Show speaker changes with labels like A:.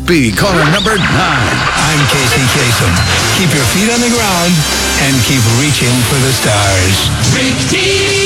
A: be caller number 9. I'm Casey Kasem. Keep your feet on the ground and keep reaching for the stars.
B: Rick D.